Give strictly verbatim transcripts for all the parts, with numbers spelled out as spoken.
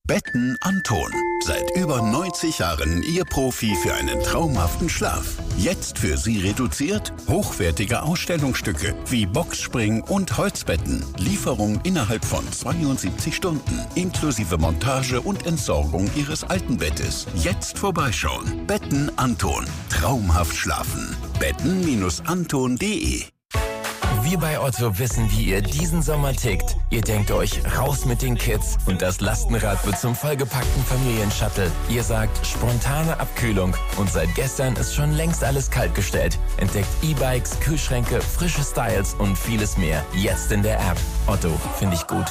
Betten Anton. Seit über neunzig Jahren Ihr Profi für einen traumhaften Schlaf. Jetzt für Sie reduziert hochwertige Ausstellungsstücke wie Boxspring und Holzbetten. Lieferung innerhalb von zweiundsiebzig Stunden. Inklusive Montage und Entsorgung Ihres alten Bettes. Jetzt vorbeischauen. Betten Anton. Traumhaft schlafen. betten Anton punkt de. Wir bei Otto wissen, wie ihr diesen Sommer tickt. Ihr denkt euch, raus mit den Kids und das Lastenrad wird zum vollgepackten Familienshuttle. Ihr sagt, spontane Abkühlung und seit gestern ist schon längst alles kaltgestellt. Entdeckt E-Bikes, Kühlschränke, frische Styles und vieles mehr. Jetzt in der App. Otto, finde ich gut.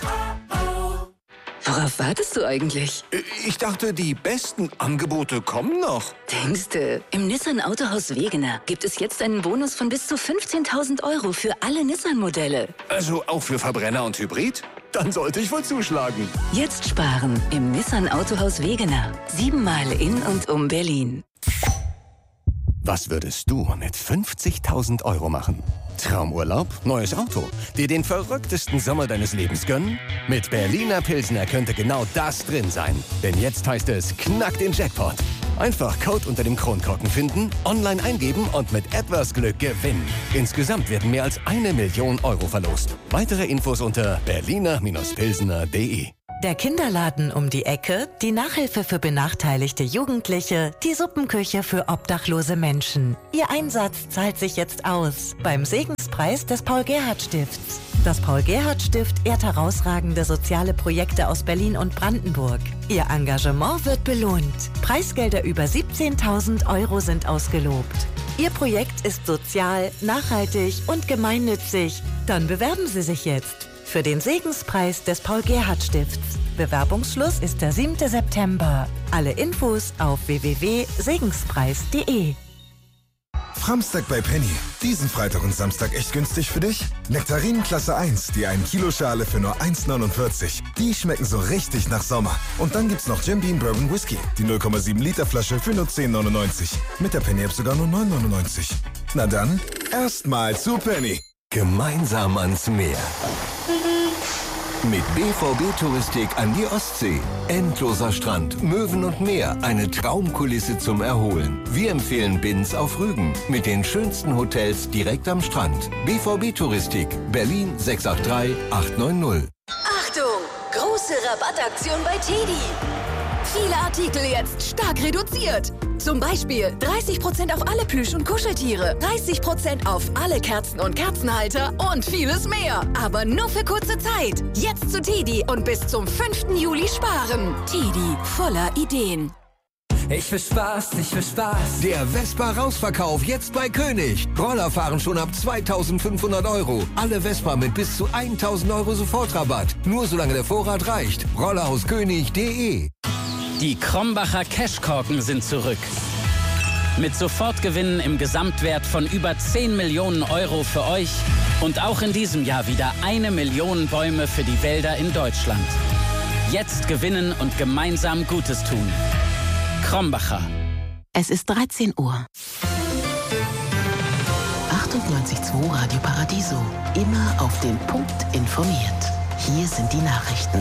Worauf wartest du eigentlich? Ich dachte, die besten Angebote kommen noch. Denkste, im Nissan Autohaus Wegener gibt es jetzt einen Bonus von bis zu fünfzehntausend Euro für alle Nissan-Modelle. Also auch für Verbrenner und Hybrid? Dann sollte ich wohl zuschlagen. Jetzt sparen im Nissan Autohaus Wegener. Siebenmal in und um Berlin. Was würdest du mit fünfzigtausend Euro machen? Traumurlaub, neues Auto, dir den verrücktesten Sommer deines Lebens gönnen? Mit Berliner Pilsner könnte genau das drin sein. Denn jetzt heißt es, knack den Jackpot. Einfach Code unter dem Kronkorken finden, online eingeben und mit etwas Glück gewinnen. Insgesamt werden mehr als eine Million Euro verlost. Weitere Infos unter berliner Pilsner punkt de. Der Kinderladen um die Ecke, die Nachhilfe für benachteiligte Jugendliche, die Suppenküche für obdachlose Menschen. Ihr Einsatz zahlt sich jetzt aus beim Segenspreis des Paul-Gerhardt-Stifts. Das Paul-Gerhardt-Stift ehrt herausragende soziale Projekte aus Berlin und Brandenburg. Ihr Engagement wird belohnt. Preisgelder über siebzehntausend Euro sind ausgelobt. Ihr Projekt ist sozial, nachhaltig und gemeinnützig. Dann bewerben Sie sich jetzt für den Segenspreis des Paul-Gerhardt-Stifts. Bewerbungsschluss ist der siebte September. Alle Infos auf w w w punkt segenspreis punkt de. Framstag bei Penny. Diesen Freitag und Samstag echt günstig für dich? Nektarinen Klasse eins, die ein Kilo Schale für nur eins neunundvierzig. Die schmecken so richtig nach Sommer. Und dann gibt's noch Jim Beam Bourbon Whisky. Die null Komma sieben Liter Flasche für nur zehn neunundneunzig. Mit der Penny App sogar nur neun neunundneunzig. Na dann, erstmal zu Penny. Gemeinsam ans Meer. Mit B V B Touristik an die Ostsee. Endloser Strand, Möwen und Meer, eine Traumkulisse zum Erholen. Wir empfehlen Binz auf Rügen mit den schönsten Hotels direkt am Strand. B V B Touristik, Berlin sechs acht drei acht neun null. Achtung! Große Rabattaktion bei Teddy. Viele Artikel jetzt stark reduziert. Zum Beispiel dreißig Prozent auf alle Plüsch- und Kuscheltiere, dreißig Prozent auf alle Kerzen und Kerzenhalter und vieles mehr. Aber nur für kurze Zeit. Jetzt zu Teddy und bis zum fünften Juli sparen. Teddy, voller Ideen. Ich will Spaß, ich will Spaß. Der Vespa-Rausverkauf jetzt bei König. Roller fahren schon ab zweitausendfünfhundert Euro. Alle Vespa mit bis zu tausend Euro Sofortrabatt. Nur solange der Vorrat reicht. rollerhauskönig punkt de. Die Krombacher Cashkorken sind zurück. Mit Sofortgewinnen im Gesamtwert von über zehn Millionen Euro für euch und auch in diesem Jahr wieder eine Million Bäume für die Wälder in Deutschland. Jetzt gewinnen und gemeinsam Gutes tun. Krombacher. Es ist dreizehn Uhr. achtundneunzig Komma zwei Radio Paradiso. Immer auf den Punkt informiert. Hier sind die Nachrichten.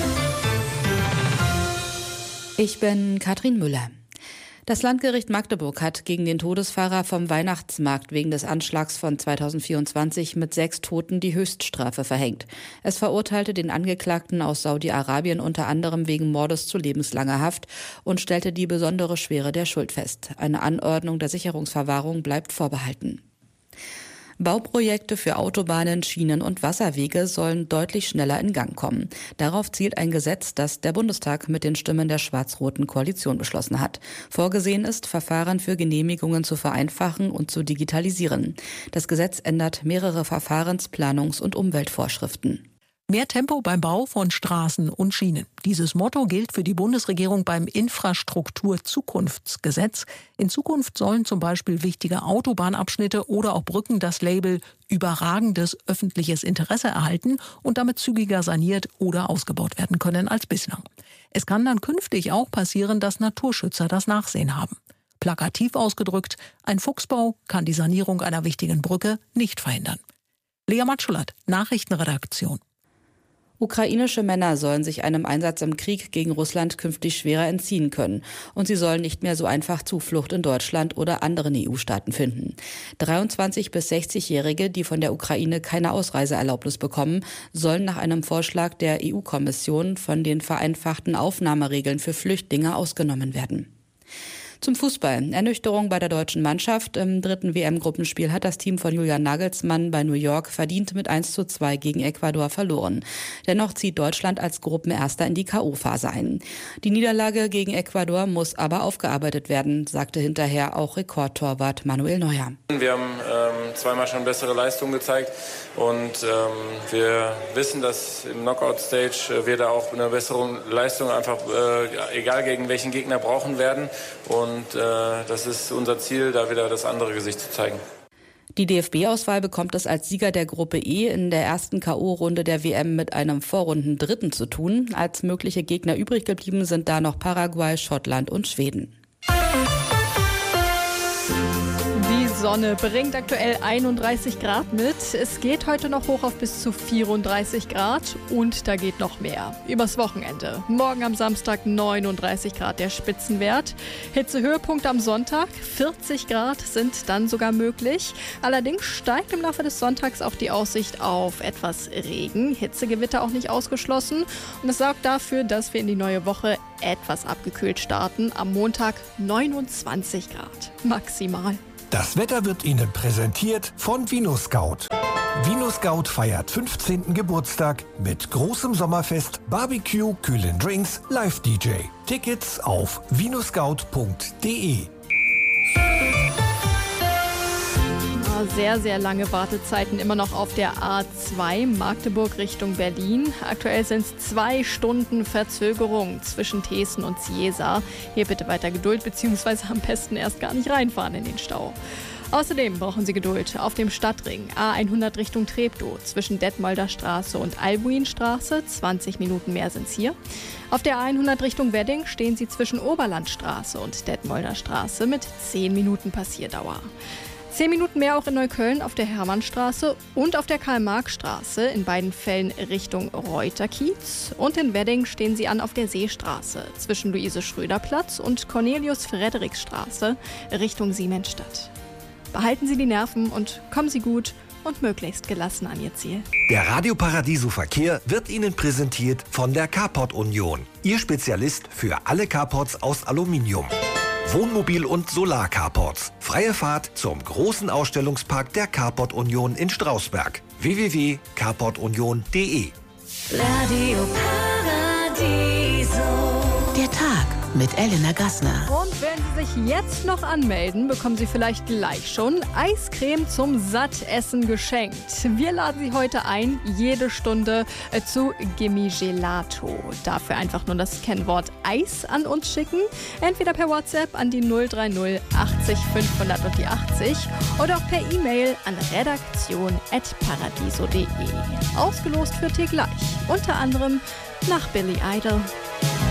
Ich bin Katrin Müller. Das Landgericht Magdeburg hat gegen den Todesfahrer vom Weihnachtsmarkt wegen des Anschlags von zweitausendvierundzwanzig mit sechs Toten die Höchststrafe verhängt. Es verurteilte den Angeklagten aus Saudi-Arabien unter anderem wegen Mordes zu lebenslanger Haft und stellte die besondere Schwere der Schuld fest. Eine Anordnung der Sicherungsverwahrung bleibt vorbehalten. Bauprojekte für Autobahnen, Schienen und Wasserwege sollen deutlich schneller in Gang kommen. Darauf zielt ein Gesetz, das der Bundestag mit den Stimmen der schwarz-roten Koalition beschlossen hat. Vorgesehen ist, Verfahren für Genehmigungen zu vereinfachen und zu digitalisieren. Das Gesetz ändert mehrere Verfahrens-, Planungs- und Umweltvorschriften. Mehr Tempo beim Bau von Straßen und Schienen. Dieses Motto gilt für die Bundesregierung beim Infrastrukturzukunftsgesetz. In Zukunft sollen zum Beispiel wichtige Autobahnabschnitte oder auch Brücken das Label überragendes öffentliches Interesse erhalten und damit zügiger saniert oder ausgebaut werden können als bislang. Es kann dann künftig auch passieren, dass Naturschützer das Nachsehen haben. Plakativ ausgedrückt, ein Fuchsbau kann die Sanierung einer wichtigen Brücke nicht verhindern. Lea Matschulat, Nachrichtenredaktion. Ukrainische Männer sollen sich einem Einsatz im Krieg gegen Russland künftig schwerer entziehen können. Und sie sollen nicht mehr so einfach Zuflucht in Deutschland oder anderen E U-Staaten finden. dreiundzwanzig- bis sechzigjährige, die von der Ukraine keine Ausreiseerlaubnis bekommen, sollen nach einem Vorschlag der E U-Kommission von den vereinfachten Aufnahmeregeln für Flüchtlinge ausgenommen werden. Zum Fußball. Ernüchterung bei der deutschen Mannschaft. Im dritten W M-Gruppenspiel hat das Team von Julian Nagelsmann bei New York verdient mit eins zu zwei gegen Ecuador verloren. Dennoch zieht Deutschland als Gruppenerster in die K O-Phase ein. Die Niederlage gegen Ecuador muss aber aufgearbeitet werden, sagte hinterher auch Rekordtorwart Manuel Neuer. Wir haben ähm, zweimal schon bessere Leistungen gezeigt und ähm, wir wissen, dass im Knockout-Stage wir da auch eine bessere Leistung einfach, äh, egal gegen welchen Gegner, brauchen werden. Und Und äh, das ist unser Ziel, da wieder das andere Gesicht zu zeigen. Die D F B-Auswahl bekommt es als Sieger der Gruppe E in der ersten K O-Runde der W M mit einem Vorrundendritten zu tun. Als mögliche Gegner übrig geblieben sind da noch Paraguay, Schottland und Schweden. Die Sonne bringt aktuell einunddreißig Grad mit. Es geht heute noch hoch auf bis zu vierunddreißig Grad und da geht noch mehr. Übers Wochenende. Morgen am Samstag neununddreißig Grad der Spitzenwert. Hitzehöhepunkt am Sonntag. vierzig Grad sind dann sogar möglich. Allerdings steigt im Laufe des Sonntags auch die Aussicht auf etwas Regen. Hitzegewitter auch nicht ausgeschlossen. Und das sorgt dafür, dass wir in die neue Woche etwas abgekühlt starten. Am Montag neunundzwanzig Grad maximal. Das Wetter wird Ihnen präsentiert von VinoScout. VinoScout feiert fünfzehnten Geburtstag mit großem Sommerfest, Barbecue, kühlen Drinks, Live-D J. Tickets auf vinoscout punkt de. Sehr, sehr lange Wartezeiten immer noch auf der A zwei Magdeburg Richtung Berlin. Aktuell sind es zwei Stunden Verzögerung zwischen Thesen und Ciesa. Hier bitte weiter Geduld bzw. am besten erst gar nicht reinfahren in den Stau. Außerdem brauchen Sie Geduld auf dem Stadtring A hundert Richtung Treptow zwischen Detmolder Straße und Albuinstraße. zwanzig Minuten mehr sind es hier. Auf der A hundert Richtung Wedding stehen Sie zwischen Oberlandstraße und Detmolder Straße mit zehn Minuten Passierdauer. Zehn Minuten mehr auch in Neukölln auf der Hermannstraße und auf der Karl-Marx-Straße, in beiden Fällen Richtung Reuterkiez. Und in Wedding stehen Sie an auf der Seestraße zwischen Luise-Schröder-Platz und Cornelius-Friedrichs-Straße Richtung Siemensstadt. Behalten Sie die Nerven und kommen Sie gut und möglichst gelassen an Ihr Ziel. Der Radio Paradiso Verkehr wird Ihnen präsentiert von der Carport Union. Ihr Spezialist für alle Carports aus Aluminium. Wohnmobil- und Solar-Carports. Freie Fahrt zum großen Ausstellungspark der Carport Union in Strausberg. w w w punkt carport union punkt de. Radio Paradiso. Der Tag mit Elena Gassner. Und wenn Sie sich jetzt noch anmelden, bekommen Sie vielleicht gleich schon Eiscreme zum Sattessen geschenkt. Wir laden Sie heute ein, jede Stunde äh, zu Gimme Gelato. Dafür einfach nur das Kennwort Eis an uns schicken. Entweder per WhatsApp an die null drei null achtzig fünfhundert und die achtzig oder auch per E-Mail an redaktion at paradiso punkt de. Ausgelost wird hier gleich. Unter anderem nach Billy Idol.